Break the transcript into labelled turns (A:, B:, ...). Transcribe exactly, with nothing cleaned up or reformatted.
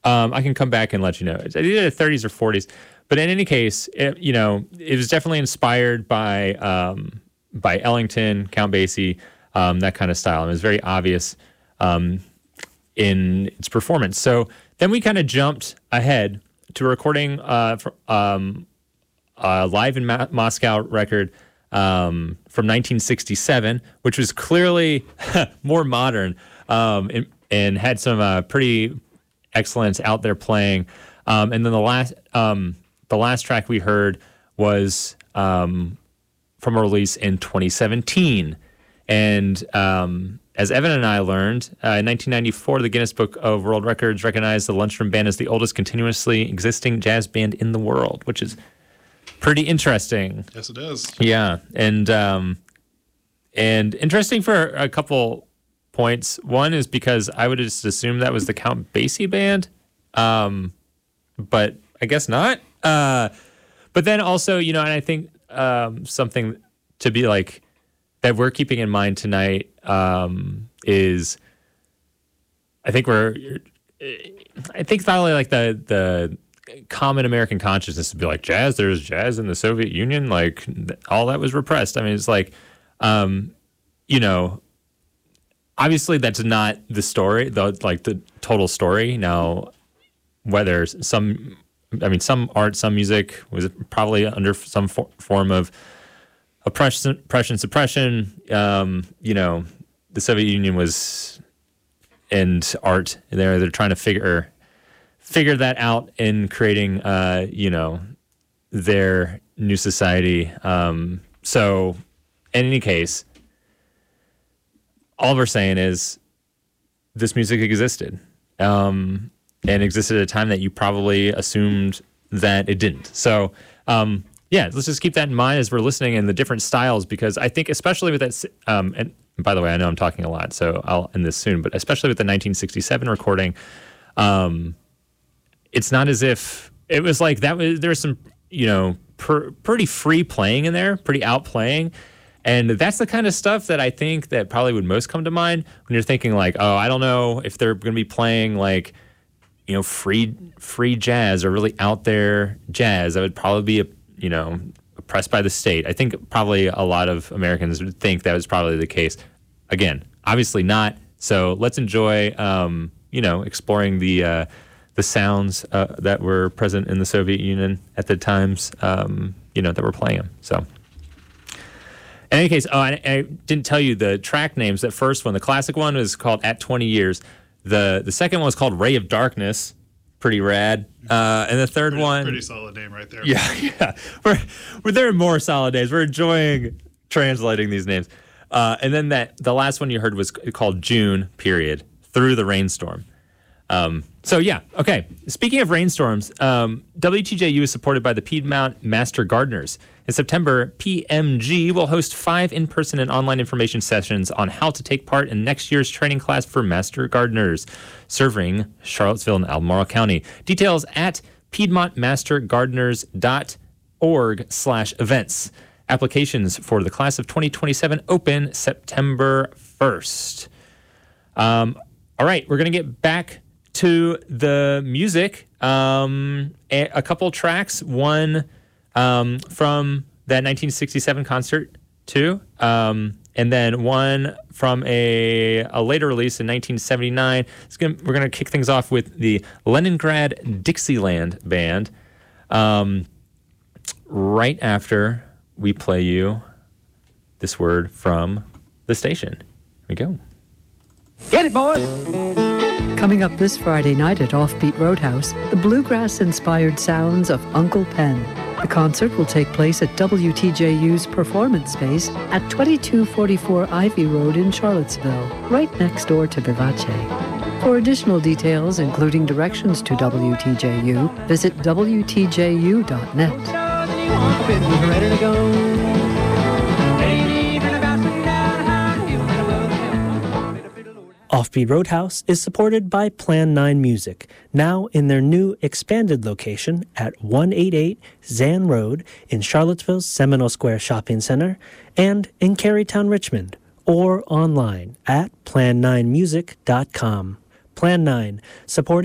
A: Um, I can come back and let you know. It's either the thirties or forties. But in any case, it, you know, it was definitely inspired by um, by Ellington, Count Basie, um, that kind of style. And it was very obvious um, in its performance. So then we kind of jumped ahead to a recording uh, for, um, uh, live in Ma- Moscow record um, from nineteen sixty-seven, which was clearly more modern um, and, and had some uh, pretty excellence out there playing. Um, and then the last um, the last track we heard was um, from a release in twenty seventeen. And um, as Evan and I learned, uh, in nineteen ninety-four, the Guinness Book of World Records recognized the Lunchroom Band as the oldest continuously existing jazz band in the world, which is pretty interesting.
B: Yes, it is.
A: Yeah, and um, and interesting for a couple points. One is because I would just assume that was the Count Basie band, um, but I guess not. Uh, but then also, you know, and I think um, something to be like that we're keeping in mind tonight um, is, I think we're, I think probably like the the common American consciousness to be like jazz. There's jazz in the Soviet Union, like all that was repressed. I mean, it's like, um, you know, obviously that's not the story, the like the total story. Now, whether some, I mean, some art, some music was probably under some for, form of oppression, oppression, suppression. Um, you know, the Soviet Union was, and art. They're they're trying to figure figure that out in creating, uh, you know, their new society. Um, so, in any case, all we're saying is this music existed. Um, and existed at a time that you probably assumed that it didn't. So, um, yeah, let's just keep that in mind as we're listening in the different styles, because I think especially with that, um, and by the way, I know I'm talking a lot, so I'll end this soon, but especially with the nineteen sixty-seven recording, um, it's not as if, it was like that was, there was some, you know, per, pretty free playing in there, pretty out playing. And that's the kind of stuff that I think that probably would most come to mind when you're thinking like, oh, I don't know if they're going to be playing like, you know, free free jazz or really out there jazz. That would probably be, you know, oppressed by the state. I think probably a lot of Americans would think that was probably the case. Again, obviously not. So let's enjoy, um, you know, exploring the uh, the sounds uh, that were present in the Soviet Union at the times, um, you know, that were playing them. So. In any case, oh, I, I didn't tell you the track names. That first one, the classic one, was called At twenty years. The the second one was called Ray of Darkness. Pretty rad. Uh, and the third
B: pretty,
A: one...
B: Pretty solid name right there.
A: Yeah, yeah. We're, we're there are more solid days. We're enjoying translating these names. Uh, and then that the last one you heard was called June, period, Through the Rainstorm. Um, so, yeah, okay. Speaking of rainstorms, um, W T J U is supported by the Piedmont Master Gardeners. In September, P M G will host five in-person and online information sessions on how to take part in next year's training class for Master Gardeners, serving Charlottesville and Albemarle County. Details at piedmont master gardeners dot org slash events. Applications for the class of twenty twenty-seven open September first. Um, all right, we're going to get back to the music. Um, a, a couple tracks, one um, from that nineteen sixty-seven concert, too, um, and then one from a, a later release in nineteen seventy-nine. It's gonna, we're going to kick things off with the Leningrad Dixieland Band um, right after we play you this word from the station. Here we go.
C: Get it, boys!
D: Coming up this Friday night at Offbeat Roadhouse, the bluegrass-inspired sounds of Uncle Pen. The concert will take place at W T J U's Performance Space at twenty-two forty-four Ivy Road in Charlottesville, right next door to Vivace. For additional details, including directions to W T J U, visit W T J U dot net.
C: Ready to go.
E: Offbeat Roadhouse is supported by Plan nine Music, now in their new expanded location at one eighty-eight Zan Road in Charlottesville's Seminole Square Shopping Center and in Carytown, Richmond, or online at plan nine music dot com. Plan nine, supporting